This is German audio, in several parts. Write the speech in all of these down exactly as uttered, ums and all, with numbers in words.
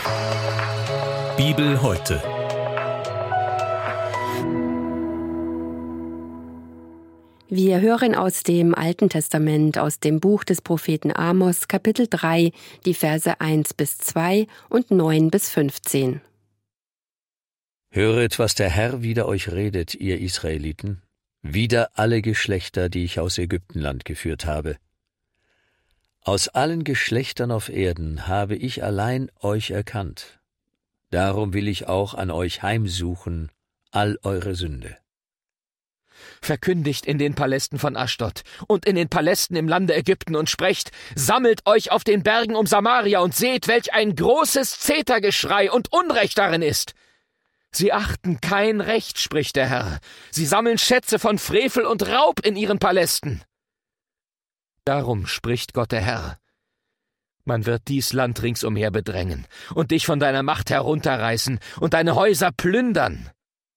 Bibel heute. Wir hören aus dem Alten Testament, aus dem Buch des Propheten Amos, Kapitel drei, die Verse eins bis zwei und neun bis fünfzehn. Höret, was der Herr wider euch redet, ihr Israeliten, wider alle Geschlechter, die ich aus Ägyptenland geführt habe. Aus allen Geschlechtern auf Erden habe ich allein euch erkannt. Darum will ich auch an euch heimsuchen all eure Sünde. Verkündigt in den Palästen von Aschdod und in den Palästen im Lande Ägypten und sprecht, sammelt euch auf den Bergen um Samaria und seht, welch ein großes Zetergeschrei und Unrecht darin ist. Sie achten kein Recht, spricht der Herr. Sie sammeln Schätze von Frevel und Raub in ihren Palästen. Darum spricht Gott der Herr. Man wird dies Land ringsumher bedrängen und dich von deiner Macht herunterreißen und deine Häuser plündern.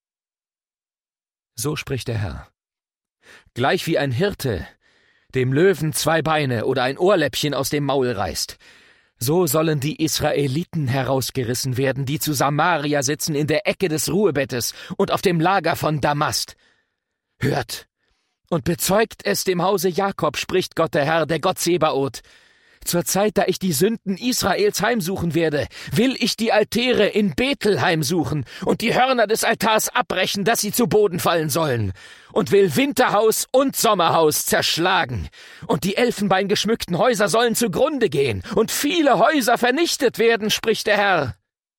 So spricht der Herr. Gleich wie ein Hirte dem Löwen zwei Beine oder ein Ohrläppchen aus dem Maul reißt, so sollen die Israeliten herausgerissen werden, die zu Samaria sitzen in der Ecke des Ruhebettes und auf dem Lager von Damast. Hört und bezeugt es dem Hause Jakob, spricht Gott der Herr, der Gott Zebaoth. Zur Zeit, da ich die Sünden Israels heimsuchen werde, will ich die Altäre in Bethel heimsuchen und die Hörner des Altars abbrechen, dass sie zu Boden fallen sollen, und will Winterhaus und Sommerhaus zerschlagen, und die elfenbeingeschmückten Häuser sollen zugrunde gehen und viele Häuser vernichtet werden, spricht der Herr.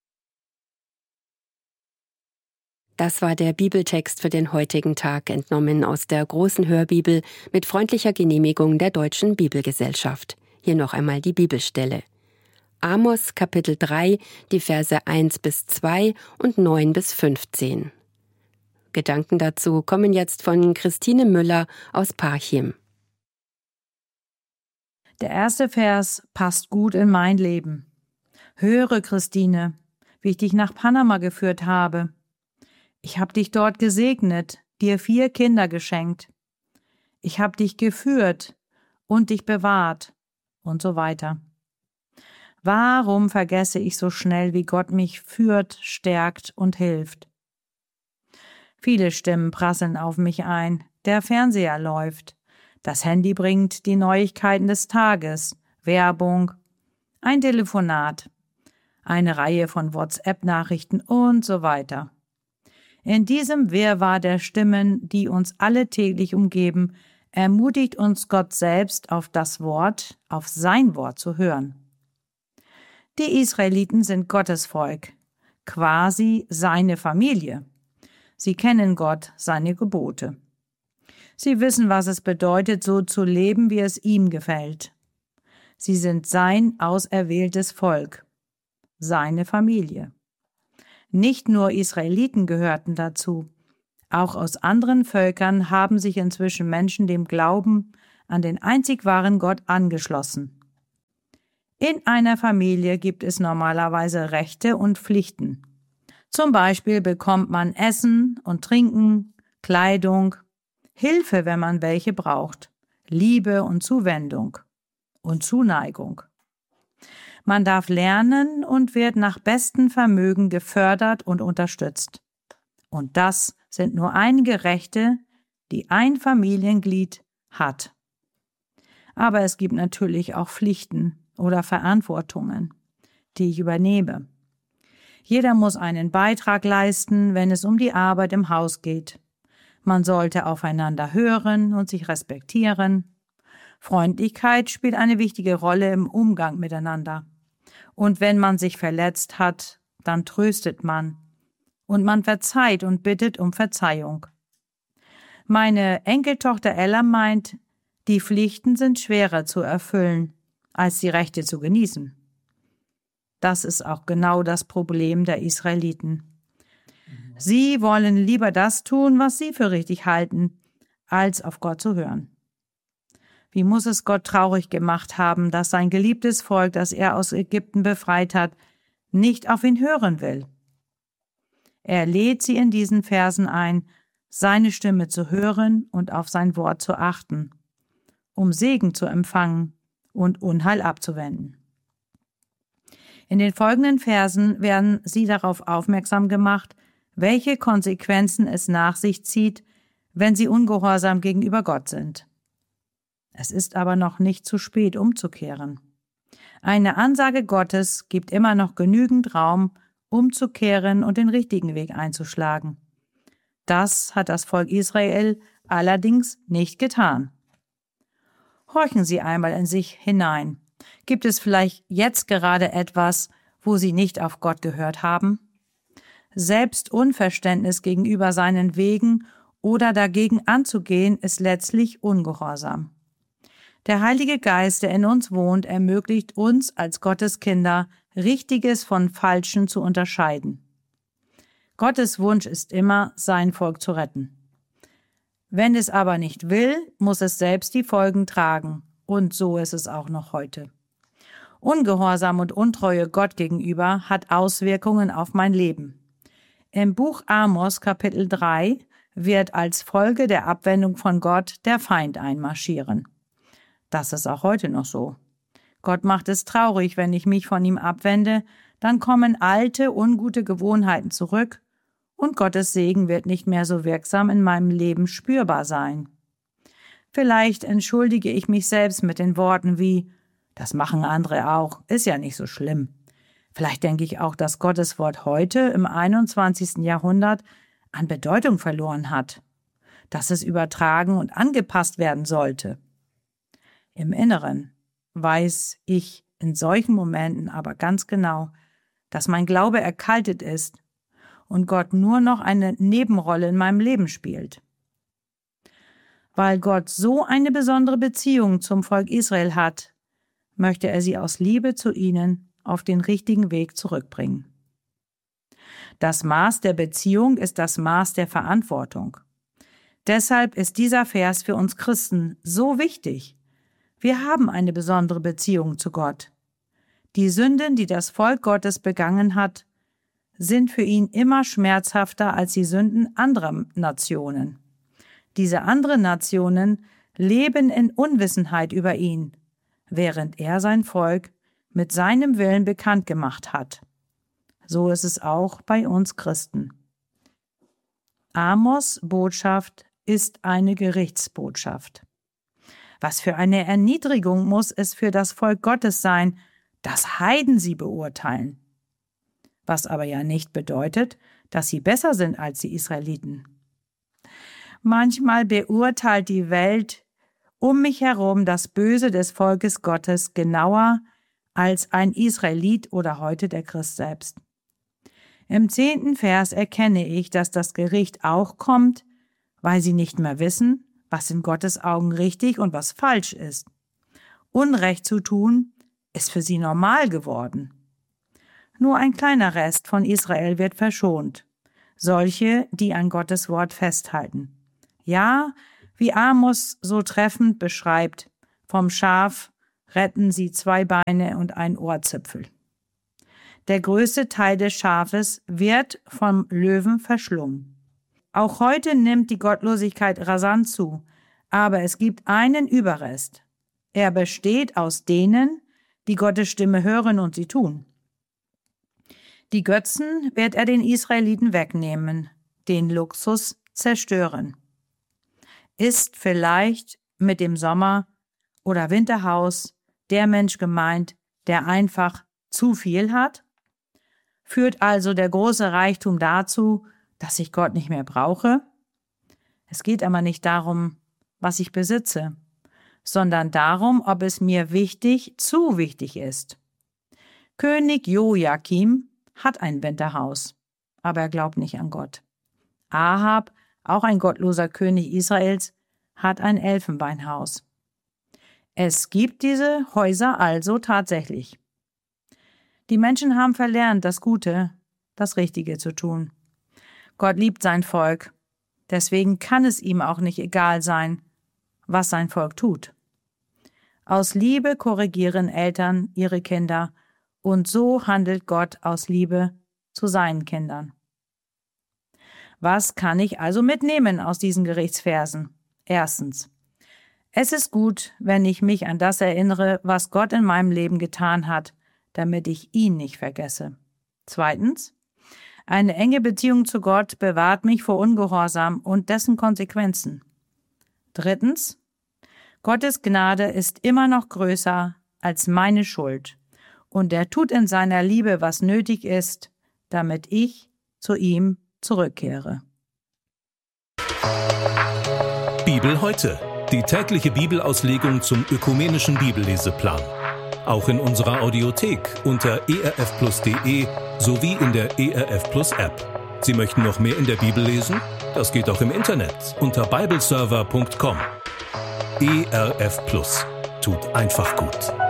Das war der Bibeltext für den heutigen Tag, entnommen aus der großen Hörbibel mit freundlicher Genehmigung der Deutschen Bibelgesellschaft. Hier noch einmal die Bibelstelle. Amos Kapitel drei, die Verse eins bis zwei und neun bis fünfzehn. Gedanken dazu kommen jetzt von Christine Müller aus Parchim. Der erste Vers passt gut in mein Leben. Höre, Christine, wie ich dich nach Panama geführt habe. Ich habe dich dort gesegnet, dir vier Kinder geschenkt. Ich habe dich geführt und dich bewahrt. Und so weiter. Warum vergesse ich so schnell, wie Gott mich führt, stärkt und hilft? Viele Stimmen prasseln auf mich ein. Der Fernseher läuft. Das Handy bringt die Neuigkeiten des Tages, Werbung, ein Telefonat, eine Reihe von WhatsApp-Nachrichten und so weiter. In diesem Wirrwarr der Stimmen, die uns alle täglich umgeben, ermutigt uns Gott selbst, auf das Wort, auf sein Wort zu hören. Die Israeliten sind Gottes Volk, quasi seine Familie. Sie kennen Gott, seine Gebote. Sie wissen, was es bedeutet, so zu leben, wie es ihm gefällt. Sie sind sein auserwähltes Volk, seine Familie. Nicht nur Israeliten gehörten dazu. Auch aus anderen Völkern haben sich inzwischen Menschen dem Glauben an den einzig wahren Gott angeschlossen. In einer Familie gibt es normalerweise Rechte und Pflichten. Zum Beispiel bekommt man Essen und Trinken, Kleidung, Hilfe, wenn man welche braucht, Liebe und Zuwendung und Zuneigung. Man darf lernen und wird nach bestem Vermögen gefördert und unterstützt. Und das sind nur einige Rechte, die ein Familienglied hat. Aber es gibt natürlich auch Pflichten oder Verantwortungen, die ich übernehme. Jeder muss einen Beitrag leisten, wenn es um die Arbeit im Haus geht. Man sollte aufeinander hören und sich respektieren. Freundlichkeit spielt eine wichtige Rolle im Umgang miteinander. Und wenn man sich verletzt hat, dann tröstet man. Und man verzeiht und bittet um Verzeihung. Meine Enkeltochter Ella meint, die Pflichten sind schwerer zu erfüllen, als die Rechte zu genießen. Das ist auch genau das Problem der Israeliten. Sie wollen lieber das tun, was sie für richtig halten, als auf Gott zu hören. Wie muss es Gott traurig gemacht haben, dass sein geliebtes Volk, das er aus Ägypten befreit hat, nicht auf ihn hören will. Er lädt sie in diesen Versen ein, seine Stimme zu hören und auf sein Wort zu achten, um Segen zu empfangen und Unheil abzuwenden. In den folgenden Versen werden sie darauf aufmerksam gemacht, welche Konsequenzen es nach sich zieht, wenn sie ungehorsam gegenüber Gott sind. Es ist aber noch nicht zu spät, umzukehren. Eine Ansage Gottes gibt immer noch genügend Raum, umzukehren und den richtigen Weg einzuschlagen. Das hat das Volk Israel allerdings nicht getan. Horchen Sie einmal in sich hinein. Gibt es vielleicht jetzt gerade etwas, wo Sie nicht auf Gott gehört haben? Selbst Unverständnis gegenüber seinen Wegen oder dagegen anzugehen, ist letztlich Ungehorsam. Der Heilige Geist, der in uns wohnt, ermöglicht uns als Gottes Kinder, Richtiges von Falschen zu unterscheiden. Gottes Wunsch ist immer, sein Volk zu retten. Wenn es aber nicht will, muss es selbst die Folgen tragen. Und so ist es auch noch heute. Ungehorsam und Untreue Gott gegenüber hat Auswirkungen auf mein Leben. Im Buch Amos Kapitel drei wird als Folge der Abwendung von Gott der Feind einmarschieren. Das ist auch heute noch so. Gott macht es traurig, wenn ich mich von ihm abwende, dann kommen alte, ungute Gewohnheiten zurück und Gottes Segen wird nicht mehr so wirksam in meinem Leben spürbar sein. Vielleicht entschuldige ich mich selbst mit den Worten wie, das machen andere auch, ist ja nicht so schlimm. Vielleicht denke ich auch, dass Gottes Wort heute im einundzwanzigsten Jahrhundert an Bedeutung verloren hat, dass es übertragen und angepasst werden sollte. Im Inneren weiß ich in solchen Momenten aber ganz genau, dass mein Glaube erkaltet ist und Gott nur noch eine Nebenrolle in meinem Leben spielt. Weil Gott so eine besondere Beziehung zum Volk Israel hat, möchte er sie aus Liebe zu ihnen auf den richtigen Weg zurückbringen. Das Maß der Beziehung ist das Maß der Verantwortung. Deshalb ist dieser Vers für uns Christen so wichtig. Wir haben eine besondere Beziehung zu Gott. Die Sünden, die das Volk Gottes begangen hat, sind für ihn immer schmerzhafter als die Sünden anderer Nationen. Diese anderen Nationen leben in Unwissenheit über ihn, während er sein Volk mit seinem Willen bekannt gemacht hat. So ist es auch bei uns Christen. Amos' Botschaft ist eine Gerichtsbotschaft. Was für eine Erniedrigung muss es für das Volk Gottes sein, dass Heiden sie beurteilen. Was aber ja nicht bedeutet, dass sie besser sind als die Israeliten. Manchmal beurteilt die Welt um mich herum das Böse des Volkes Gottes genauer als ein Israelit oder heute der Christ selbst. Im zehnten Vers erkenne ich, dass das Gericht auch kommt, weil sie nicht mehr wissen, was in Gottes Augen richtig und was falsch ist. Unrecht zu tun, ist für sie normal geworden. Nur ein kleiner Rest von Israel wird verschont, solche, die an Gottes Wort festhalten. Ja, wie Amos so treffend beschreibt, vom Schaf retten sie zwei Beine und ein Ohrzipfel. Der größte Teil des Schafes wird vom Löwen verschlungen. Auch heute nimmt die Gottlosigkeit rasant zu, aber es gibt einen Überrest. Er besteht aus denen, die Gottes Stimme hören und sie tun. Die Götzen wird er den Israeliten wegnehmen, den Luxus zerstören. Ist vielleicht mit dem Sommer- oder Winterhaus der Mensch gemeint, der einfach zu viel hat? Führt also der große Reichtum dazu, dass ich Gott nicht mehr brauche? Es geht aber nicht darum, was ich besitze, sondern darum, ob es mir wichtig, zu wichtig ist. König Joachim hat ein Winterhaus, aber er glaubt nicht an Gott. Ahab, auch ein gottloser König Israels, hat ein Elfenbeinhaus. Es gibt diese Häuser also tatsächlich. Die Menschen haben verlernt, das Gute, das Richtige zu tun. Gott liebt sein Volk, deswegen kann es ihm auch nicht egal sein, was sein Volk tut. Aus Liebe korrigieren Eltern ihre Kinder, und so handelt Gott aus Liebe zu seinen Kindern. Was kann ich also mitnehmen aus diesen Gerichtsversen? Erstens: Es ist gut, wenn ich mich an das erinnere, was Gott in meinem Leben getan hat, damit ich ihn nicht vergesse. Zweitens, eine enge Beziehung zu Gott bewahrt mich vor Ungehorsam und dessen Konsequenzen. Drittens, Gottes Gnade ist immer noch größer als meine Schuld und er tut in seiner Liebe, was nötig ist, damit ich zu ihm zurückkehre. Bibel heute, die tägliche Bibelauslegung zum ökumenischen Bibelleseplan. Auch in unserer Audiothek unter e r f plus punkt d e sowie in der E R F Plus App. Sie möchten noch mehr in der Bibel lesen? Das geht auch im Internet unter bibleserver punkt com. E R F Plus tut einfach gut.